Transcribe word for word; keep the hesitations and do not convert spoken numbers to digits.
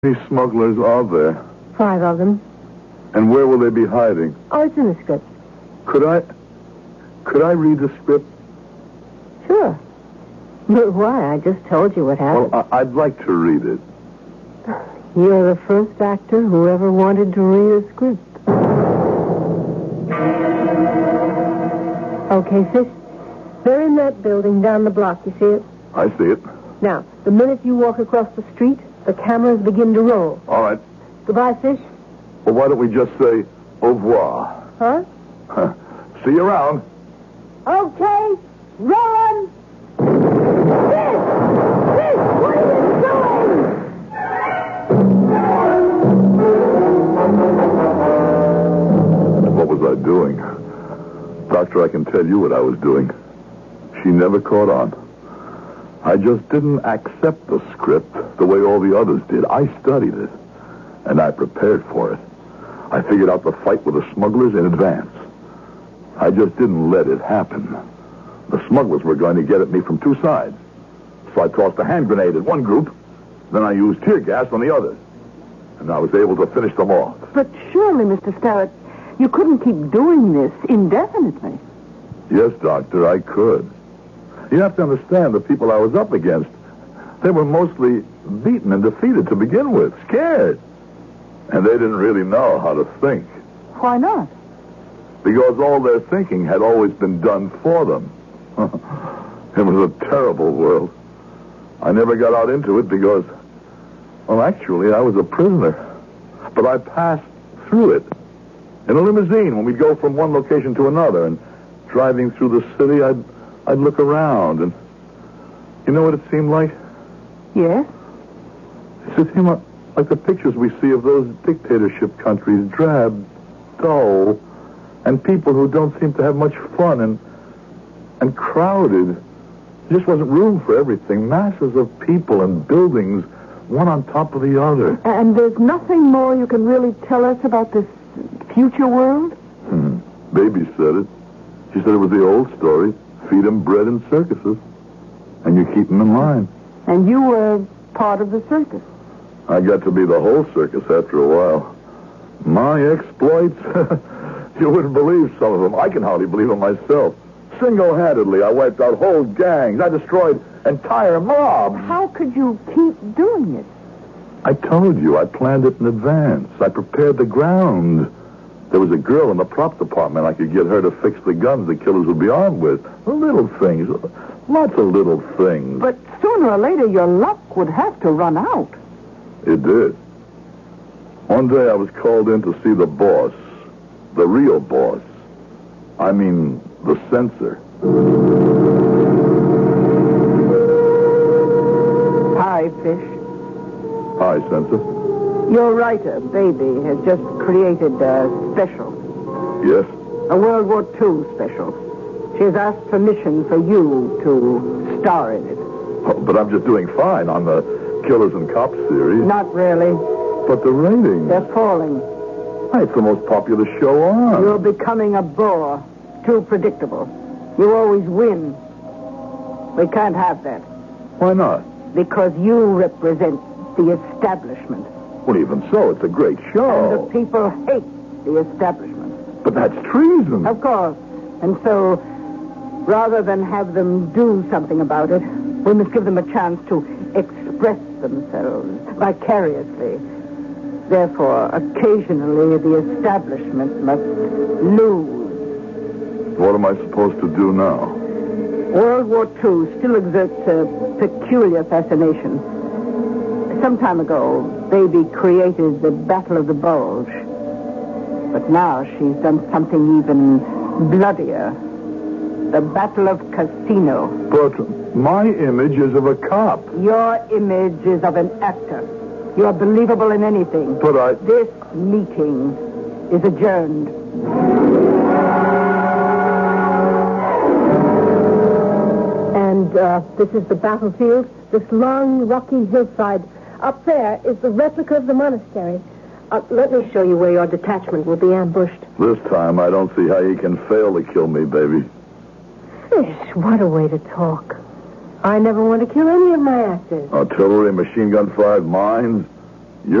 many smugglers are there? Five of them. And where will they be hiding? Oh, it's in the script. Could I... Could I read the script? Sure. But why? I just told you what happened. Well, I- I'd like to read it. You're the first actor who ever wanted to read a script. Okay, Fish. They're in that building down the block. You see it? I see it. Now, the minute you walk across the street, the cameras begin to roll. All right. Goodbye, Fish. Well, why don't we just say au revoir? Huh? Huh. See you around. Okay. Run! Fish! Fish! What are you doing? What was I doing? Doctor, I can tell you what I was doing. She never caught on. I just didn't accept the script the way all the others did. I studied it, and I prepared for it. I figured out the fight with the smugglers in advance. I just didn't let it happen. The smugglers were going to get at me from two sides. So I tossed a hand grenade at one group, then I used tear gas on the others. And I was able to finish them off. But surely, Mister Starrett, you couldn't keep doing this indefinitely. Yes, Doctor, I could. You have to understand the people I was up against. They were mostly beaten and defeated to begin with, scared. And they didn't really know how to think. Why not? Because all their thinking had always been done for them. It was a terrible world. I never got out into it because, well, actually, I was a prisoner. But I passed through it in a limousine when we'd go from one location to another. And driving through the city, I'd, I'd look around. And you know what it seemed like? Yes? It seemed like, like the pictures we see of those dictatorship countries, drab, dull, and people who don't seem to have much fun and and crowded. There just wasn't room for everything. Masses of people and buildings, one on top of the other. And there's nothing more you can really tell us about this future world? Hmm. Baby said it. She said it was the old story. Feed 'em bread in circuses, and you keep 'em in line. And you were part of the circus. I got to be the whole circus after a while. My exploits, you wouldn't believe some of them. I can hardly believe them myself. Single-handedly, I wiped out whole gangs. I destroyed entire mobs. How could you keep doing it? I told you, I planned it in advance. I prepared the ground. There was a girl in the prop department. I could get her to fix the guns the killers would be armed with. Little things. Lots of little things. But sooner or later, your luck would have to run out. It did. One day I was called in to see the boss. The real boss. I mean, the censor. Hi, Fish. Hi, censor. Your writer, Baby, has just created a special. Yes? A World War Two special. She has asked permission for you to star in it. Oh, but I'm just doing fine on the Killers and Cops series. Not really. But the ratings... They're falling. It's the most popular show on. You're becoming a bore. Too predictable. You always win. We can't have that. Why not? Because you represent the establishment. Well, even so, it's a great show. And the people hate the establishment. But that's treason. Of course. And so, rather than have them do something about it, we must give them a chance to express themselves vicariously. Therefore, occasionally, the establishment must lose. What am I supposed to do now? World War Two still exerts a peculiar fascination. Some time ago, Baby created the Battle of the Bulge. But now she's done something even bloodier. The Battle of Casino. But my image is of a cop. Your image is of an actor. You are believable in anything. But I... This meeting is adjourned. And uh, this is the battlefield, this long, rocky hillside. Up there is the replica of the monastery. Uh, let me show you where your detachment will be ambushed. This time, I don't see how he can fail to kill me, baby. Fish, what a way to talk. I never want to kill any of my actors. Artillery, machine gun fired, mines.